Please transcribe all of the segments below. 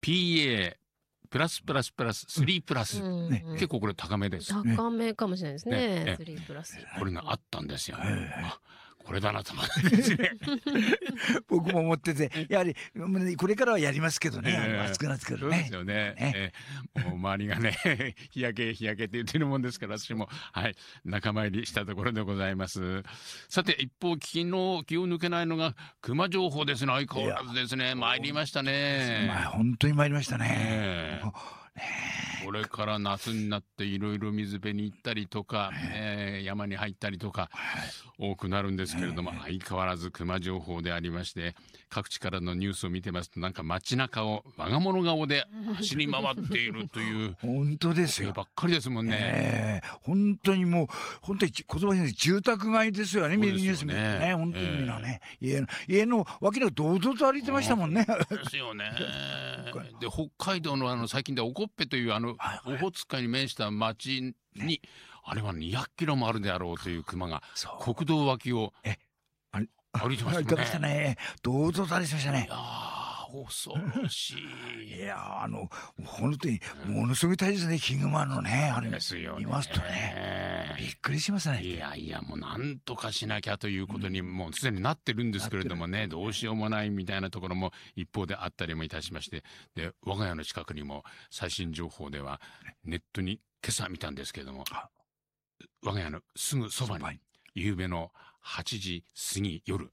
PAプラスプラスプラス3プラス、結構これ高めです。 高めかもしれないですね。3プラス。 これがあったんですよ。これだなと思ってですね。 僕も思ってて、やはりこれからはやりますけどね、暑くなってくるね。 そうですよね。もう周りがね日焼けって言ってるもんですから、私も仲間入りしたところでございます。さて一方、昨日気を抜けないのが熊情報ですね。相変わらずですね、参りましたね。 本当に参りましたね。 これから夏になっていろいろ水辺に行ったりとか、山に入ったりとか多くなるんですけれども、相変わらず熊情報でありまして、各地からのニュースを見てますと、なんか街中を我が物顔で走り回っているという本当ですよばっかりですもんね。 本当にもう言葉に住宅街ですよね。見るニュース見てね、本当にみんなね、家の脇の堂々と歩いてましたもんね。 ですよね。で北海道の最近でオコッペというオホーツク海に面した町に、あれは200キロもあるであろうという熊が国道脇を歩いてましたね。 堂々と歩いてましたね。 恐ろしい。 いや本当にものすごい大切ね、ヒグマのね、あれですよね。 見ますとね、びっくりしますね。 いやもうなんとかしなきゃということにもうすでになってるんですけれどもね、どうしようもないみたいなところも一方であったりもいたしまして、で我が家の近くにも最新情報ではネットに今朝見たんですけれども、我が家のすぐそばに夕べの8時過ぎ夜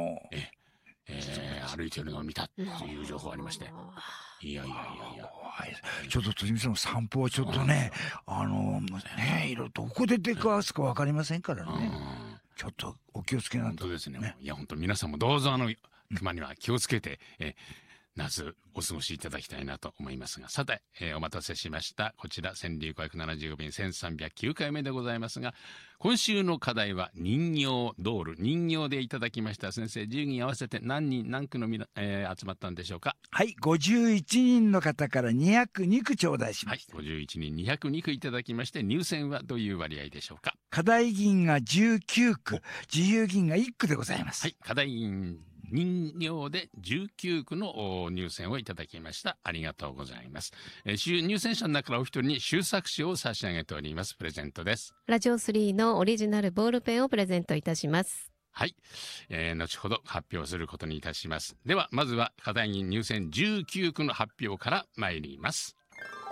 歩いてるのを見たという情報がありまして、いやちょっと鳥海さんの散歩はちょっとね、どこで出くわすか分かりませんからね、ちょっとお気をつけなんと。 本当ですね。いや本当皆さんもどうぞ熊には気をつけて、夏お過ごしいただきたいなと思いますが、さて、お待たせしました。こちら川柳575便1309回目でございますが、今週の課題は人形ドール、人形でいただきました。先生、10人合わせて何区の集まったんでしょうか。 51人の方から202句頂戴しました。 51人202句いただきまして、入選はどういう割合でしょうか。 課題銀が19句、自由銀が1句でございます。 課題銀人形で19句の入選をいただきました。ありがとうございます。入選者の中からお一人に修作紙を差し上げております。プレゼントです。 ラジオ3のオリジナルボールペンをプレゼントいたします。 後ほど発表することにいたします。ではまずは課題に入選19句の発表から参ります。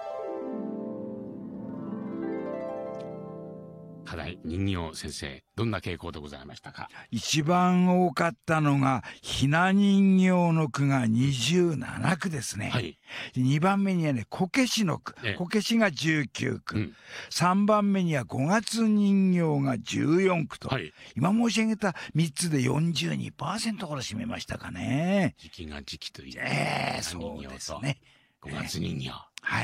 課題人形、先生どんな傾向でございましたか。 一番多かったのがひな人形の句が27句ですね。2番目にはね、こけしの句、こけしが19句、3番目には5月人形が14句と、今申し上げた3つで 42% から占めましたかね。 時期が時期という、 そうですね。 5月人形、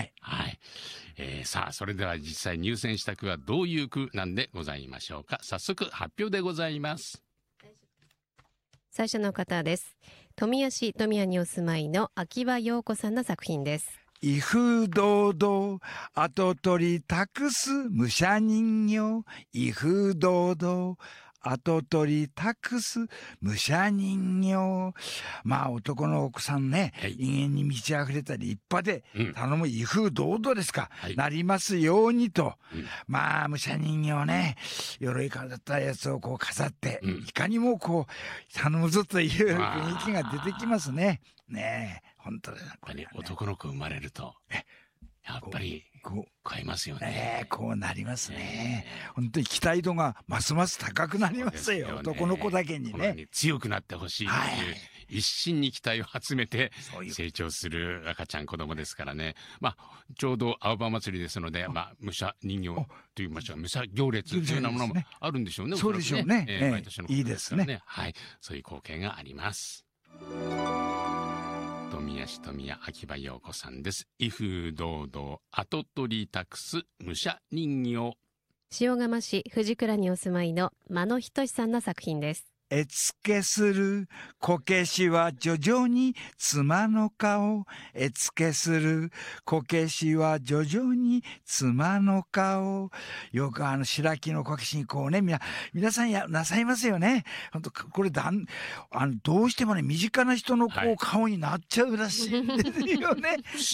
さあそれでは実際入選した句はどういう句なんでございましょうか。早速発表でございます。 最初の方です。富谷市富谷にお住まいの秋葉陽子さんの作品です。 威風堂々跡取り託す武者人形、威風堂々跡取り託す武者人形。男の奥さんね、威厳に満ち溢れたり立派で、頼む威風堂々ですか、なりますようにと、武者人形ね、鎧からったやつを飾って、いかにも頼むぞという雰囲気が出てきますね。本当だ。 男の子生まれるとやっぱり買いますよね。 こうなりますね。本当に期待度がますます高くなりますよ。男の子だけにね。 強くなってほしいという一心に期待を集めて成長する赤ちゃん子供ですからね。ちょうど青葉祭りですので、武者人形といいましょうか、武者行列というようなものもあるんでしょうね。 そうでしょうね。 毎年のいいですね。 そういう光景があります。富谷市富谷秋葉陽子さんです。威風堂々跡取り託す武者人形。 塩釜市藤倉にお住まいの間野仁さんの作品です。 絵付けするこけしは徐々に妻の顔。絵付けするこけしは徐々に妻の顔。よく白木のこけしにこうね、皆さんなさいますよね。本当これどうしてもね、身近な人のこう、 はい顔になっちゃうらしいんですよね。